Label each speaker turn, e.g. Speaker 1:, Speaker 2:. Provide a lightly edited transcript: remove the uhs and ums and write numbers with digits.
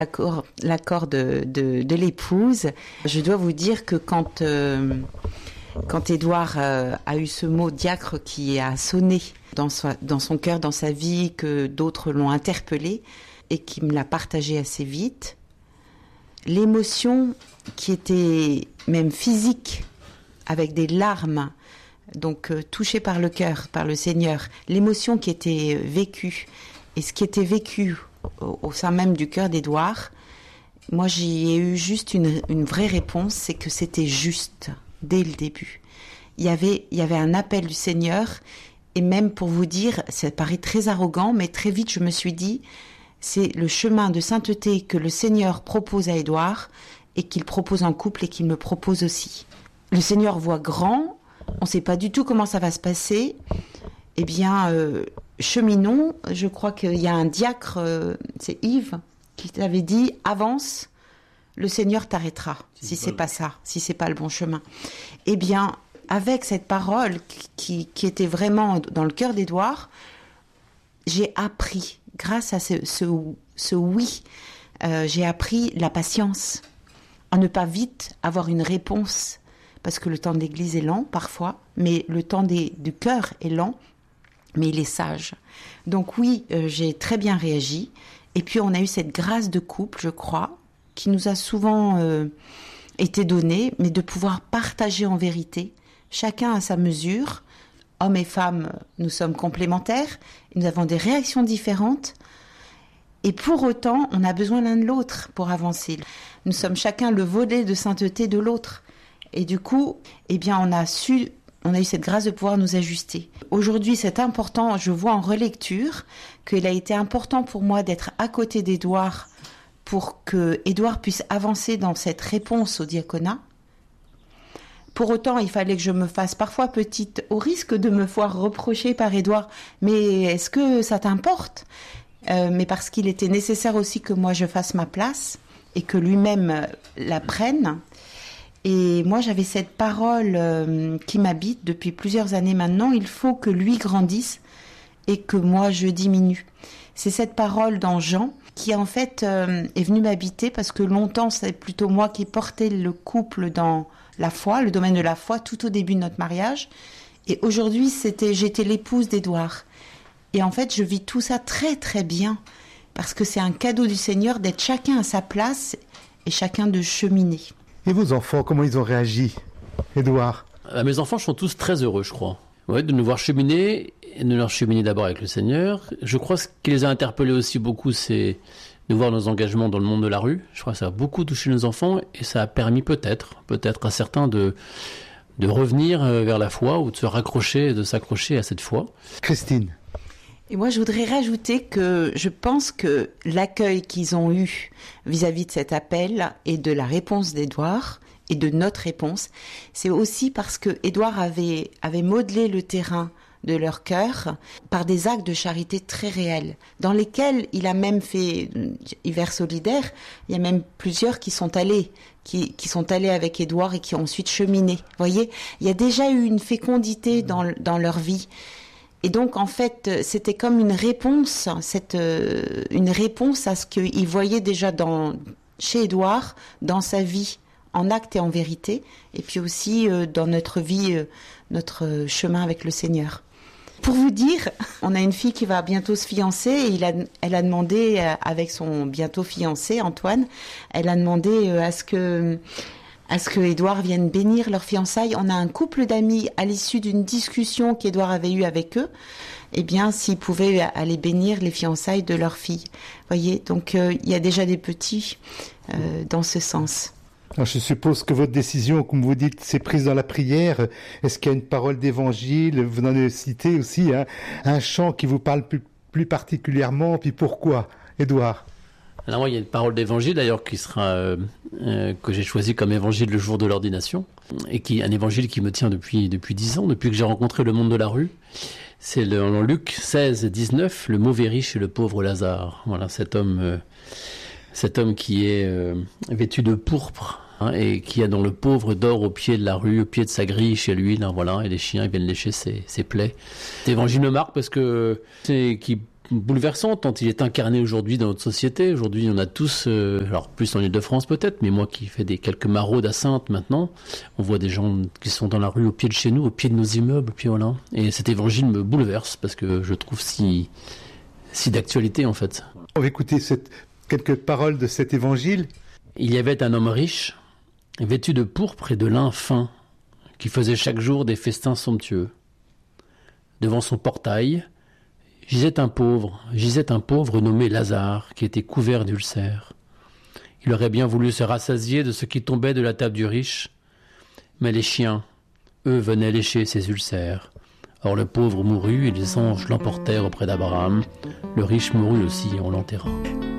Speaker 1: L'accord de l'épouse. Je dois vous dire que quand Édouard a eu ce mot diacre qui a sonné dans son cœur, dans sa vie, que d'autres l'ont interpellé et qui me l'a partagé assez vite, l'émotion qui était même physique, avec des larmes, donc touchée par le cœur, par le Seigneur, l'émotion qui était vécue et ce qui était vécu au sein même du cœur d'Édouard, moi j'y ai eu juste une vraie réponse, c'est que c'était juste dès le début. Il y avait un appel du Seigneur, et même pour vous dire, ça paraît très arrogant, mais très vite je me suis dit, c'est le chemin de sainteté que le Seigneur propose à Édouard, et qu'il propose en couple et qu'il me propose aussi. Le Seigneur voit grand, on ne sait pas du tout comment ça va se passer, eh bien, cheminons. Je crois qu'il y a un diacre, c'est Yves, qui t'avait dit « Avance, le Seigneur t'arrêtera, si c'est pas ça, si c'est pas le bon chemin. » Eh bien, avec cette parole qui était vraiment dans le cœur d'Édouard, j'ai appris, grâce à ce oui, j'ai appris la patience, à ne pas vite avoir une réponse, parce que le temps de l'Église est lent parfois, mais le temps du cœur est lent, mais il est sage. Donc oui, j'ai très bien réagi. Et puis on a eu cette grâce de couple, je crois, qui nous a souvent été donnée, mais de pouvoir partager en vérité, chacun à sa mesure. Hommes et femmes, nous sommes complémentaires, nous avons des réactions différentes, et pour autant, on a besoin l'un de l'autre pour avancer. Nous sommes chacun le volet de sainteté de l'autre. Et du coup, eh bien, on a eu cette grâce de pouvoir nous ajuster. Aujourd'hui, c'est important, je vois en relecture qu'il a été important pour moi d'être à côté d'Édouard pour que Édouard puisse avancer dans cette réponse au diaconat. Pour autant, il fallait que je me fasse parfois petite, au risque de me voir reprocher par Édouard. Mais est-ce que ça t'importe ? Mais parce qu'il était nécessaire aussi que moi je fasse ma place et que lui-même la prenne. Et moi, j'avais cette parole qui m'habite depuis plusieurs années maintenant. Il faut que lui grandisse et que moi, je diminue. C'est cette parole dans Jean qui, en fait, est venue m'habiter parce que longtemps, c'est plutôt moi qui portais le couple dans la foi, le domaine de la foi, tout au début de notre mariage. Et aujourd'hui, j'étais l'épouse d'Édouard. Et en fait, je vis tout ça très, très bien parce que c'est un cadeau du Seigneur d'être chacun à sa place et chacun de cheminer.
Speaker 2: Et vos enfants, comment ils ont réagi, Édouard ?
Speaker 3: Mes enfants sont tous très heureux, je crois. Ouais, de nous voir cheminer, et de leur cheminer d'abord avec le Seigneur. Je crois que ce qui les a interpellés aussi beaucoup, c'est de voir nos engagements dans le monde de la rue. Je crois que ça a beaucoup touché nos enfants, et ça a permis peut-être à certains de revenir vers la foi, ou de s'accrocher à cette foi.
Speaker 2: Christine.
Speaker 1: Et moi, je voudrais rajouter que je pense que l'accueil qu'ils ont eu vis-à-vis de cet appel et de la réponse d'Édouard et de notre réponse, c'est aussi parce que Édouard avait modelé le terrain de leur cœur par des actes de charité très réels, dans lesquels il a même fait hiver solidaire. Il y a même plusieurs qui sont allés avec Édouard et qui ont ensuite cheminé. Vous voyez, il y a déjà eu une fécondité dans leur vie. Et donc, en fait, c'était comme une réponse à ce qu'il voyait déjà chez Édouard, dans sa vie, en acte et en vérité, et puis aussi dans notre vie, notre chemin avec le Seigneur. Pour vous dire, on a une fille qui va bientôt se fiancer, et elle a demandé, avec son bientôt fiancé, Antoine, elle a demandé à ce que Édouard vienne bénir leur fiançailles. On a un couple d'amis à l'issue d'une discussion qu'Édouard avait eue avec eux, eh bien, s'ils pouvaient aller bénir les fiançailles de leur fille. Voyez, donc il y a déjà des petits dans ce sens.
Speaker 2: Alors, je suppose que votre décision, comme vous dites, c'est prise dans la prière. Est-ce qu'il y a une parole d'évangile ? Vous en avez cité aussi un chant qui vous parle plus particulièrement. Puis pourquoi, Édouard ?
Speaker 3: Alors moi, il y a une parole d'évangile d'ailleurs qui sera que j'ai choisi comme évangile le jour de l'ordination, et un évangile qui me tient depuis 10 ans, depuis que j'ai rencontré le monde de la rue. C'est en Luc 16, 19, le mauvais riche et le pauvre Lazare. Voilà, cet homme qui est vêtu de pourpre, hein, et qui a dans le pauvre dort au pied de la rue, au pied de sa grille chez lui, là, voilà, et les chiens ils viennent lécher ses plaies. Cet évangile me marque parce que c'est qui bouleversant tant il est incarné aujourd'hui dans notre société. Aujourd'hui, on a tous, alors plus en Ile-de-France peut-être, mais moi qui fais quelques maraudes à Saintes maintenant, on voit des gens qui sont dans la rue au pied de chez nous, au pied de nos immeubles, puis voilà. Et cet évangile me bouleverse parce que je trouve si d'actualité en fait.
Speaker 2: On va écouter quelques paroles de cet évangile.
Speaker 3: Il y avait un homme riche, vêtu de pourpre et de lin fin, qui faisait chaque jour des festins somptueux. Devant son portail, gisait un pauvre nommé Lazare, qui était couvert d'ulcères. Il aurait bien voulu se rassasier de ce qui tombait de la table du riche, mais les chiens, eux, venaient lécher ses ulcères. Or le pauvre mourut et les anges l'emportèrent auprès d'Abraham. Le riche mourut aussi et on l'enterra.